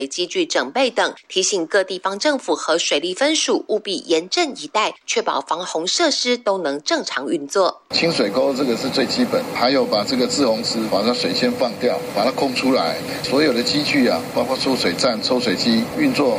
机具整备等，提醒各地方政府和水利分署务必严阵以待，确保防洪设施都能正常运作。 清水沟这个是最基本，还有把这个滞洪池把它水先放掉，把它空出来，所有的机具啊，包括抽水站、抽水机运作